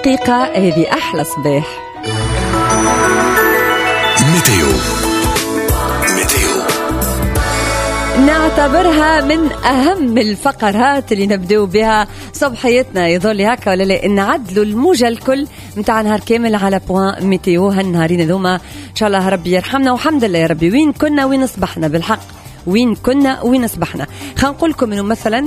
دقيقة هذه أحلى صباح. ميتيو نعتبرها من أهم الفقرات اللي نبدأ بها صبحيتنا. يظل هكا ولا لا؟ نعدلوا الموجة الكل متاع نهار كامل على بوان ميتيو هالنهارين ذوما. إن شاء الله ربي يرحمنا والحمد لله يا ربي. وين كنا وين صبحنا بالحق، وين كنا وين صبحنا. خلينا نقول لكم انه مثلا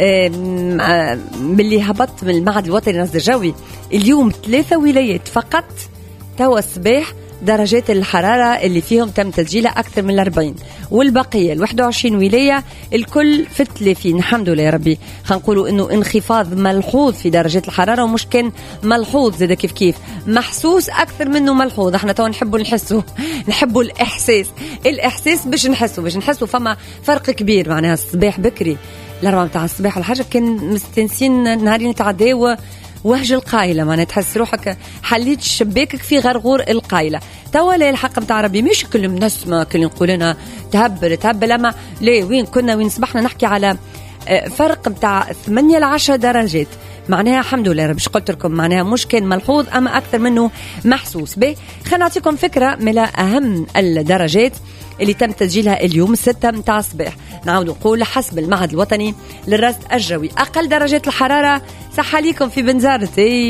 باللي هبط من المعهد الوطني للرصد الجوي اليوم 3 ولايات فقط توا الصباح درجات الحرارة اللي فيهم تم تسجيلها أكثر من 40، والبقية 21 ولاية الكل في 30. الحمد لله يا ربي. خلينا نقولوا إنه انخفاض ملحوظ في درجات الحرارة، ومش كان ملحوظ زي كيف محسوس أكثر منه ملحوظ. احنا تو نحبوا نحبوا الإحساس باش نحسوا فما فرق كبير. معناها الصباح بكري 4 متاع الصباح والحاجة كان مستنسين نهارين تعداو وهج القايلة، ما تحس روحك حليت شباكك في غرغور القايلة. تولي الحق متاع ربي مش كل نسمة كل نقولنا تهبل أما ليه وين كنا وين صبحنا. نحكي على فرق متاع 8 ل 10 درجات. معناها الحمد لله ربي قلت لكم معناها مش كان ملحوظ أما أكثر منه محسوس به. خلينا نعطيكم فكرة من أهم الدرجات اللي تم تسجيلها اليوم 6 متاع الصباح. نعود نقول حسب المعهد الوطني للرصد الجوي أقل درجات الحرارة صح عليكم في بنزرت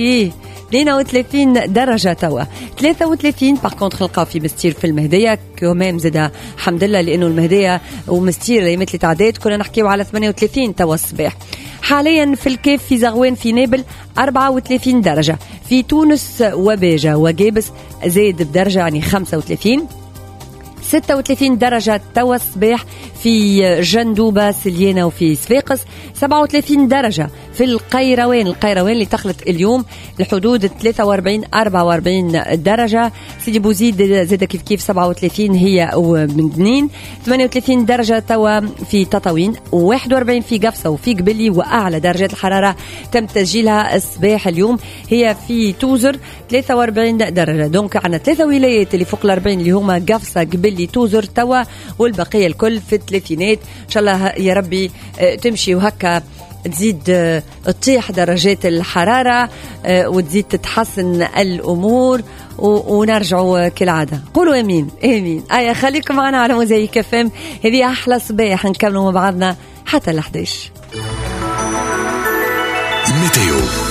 32 درجة توا 33. باغ كونتر نلقاو في مستير في المهدية كمان زاد الحمد لله، لأنه المهدية ومستير اللي مثل تعداد كنا نحكيو على 38 توا الصباح. حاليا في الكيف في زغوان في نابل 34 درجة، في تونس وباجة وجابس زاد بدرجة يعني 35. 36 درجة توا الصباح في جندوبة سليانة وفي صفاقس. 37 درجة في القيروان اللي تخلط اليوم الحدود 43-44 درجة. سيدي بوزيد زاد كيف 37 هي ومن دنين. 38 درجة توا في تطاوين، 41 في قفصة وفي قبلي. وأعلى درجات الحرارة تم تسجيلها الصباح اليوم هي في توزر 43 درجة. دونك عنا 3 ولايات اللي فوق 40 اللي هما قفصة قبلي توزر توا، والبقية الكل في الثلاثينات. إن شاء الله يا ربي تمشي وهكا تزيد تطيح درجات الحرارة وتزيد تتحسن الأمور ونرجعوا كالعادة. قولوا أمين أمين. خليكم معنا على موزايك FM. هذه أحلى صباح نكملوا مع بعضنا حتى 11. ميتيو.